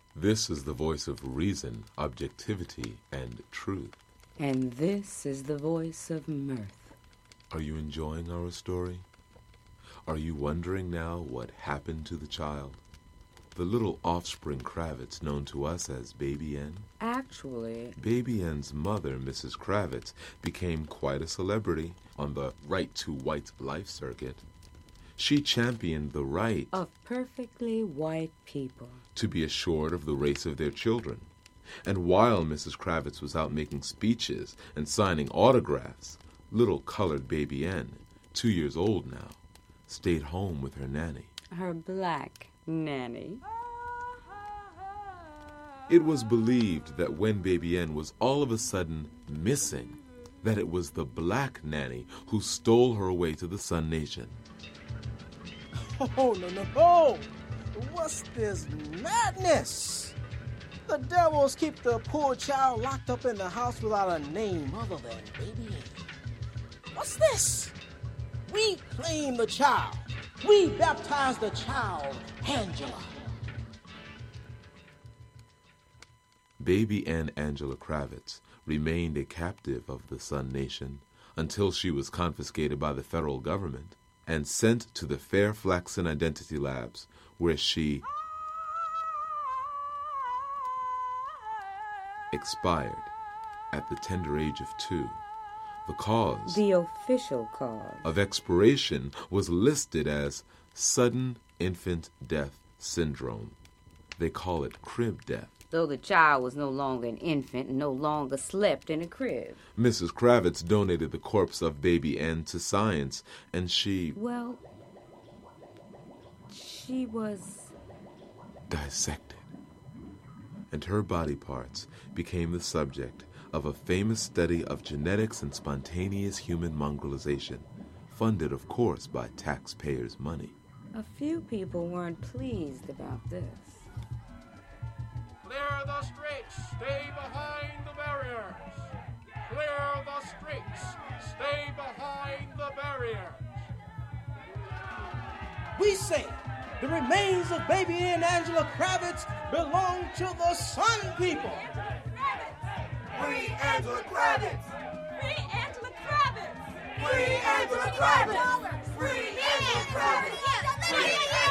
This is the voice of reason, objectivity, and truth. And this is the voice of mirth. Are you enjoying our story? Are you wondering now what happened to the child? The little offspring Kravitz known to us as Baby N? Actually, Baby N's mother, Mrs. Kravitz, became quite a celebrity on the Right to White life circuit. She championed the right of perfectly white people to be assured of the race of their children. And while Mrs. Kravitz was out making speeches and signing autographs, little colored Baby N, 2 years old now, stayed home with her nanny. Her black nanny. It was believed that when Baby N was all of a sudden missing, that it was the black nanny who stole her away to the Sun Nation. Oh, no. What's this madness? The devils keep the poor child locked up in the house without a name other than Baby N. What's this? We claim the child. We baptize the child, Angela. Baby N. Angela Kravitz remained a captive of the Sun Nation until she was confiscated by the federal government and sent to the Fair-Flaxen Identity Labs, where she expired at the tender age of 2. The cause, the official cause, of expiration was listed as sudden infant death syndrome. They call it crib death. Though the child was no longer an infant and no longer slept in a crib. Mrs. Kravitz donated the corpse of Baby N to science, and she... Well, she was... dissected. And her body parts became the subject of a famous study of genetics and spontaneous human mongrelization, funded, of course, by taxpayers' money. A few people weren't pleased about this. Clear the streets, stay behind the barriers. Clear the streets, stay behind the barriers. We say the remains of Baby N. Angela Kravitz belong to the Sun people. Free Angela Kravitz! Free Angela Kravitz! Free Angela Kravitz! Free Angela Kravitz! Free